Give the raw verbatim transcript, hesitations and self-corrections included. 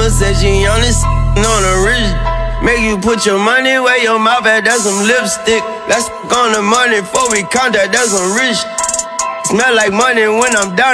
mama said she on this on the rich. Make you put your money where your mouth at, that's some lipstick. Let's on the money before we contact, that's some rich. Smell like money when I'm down.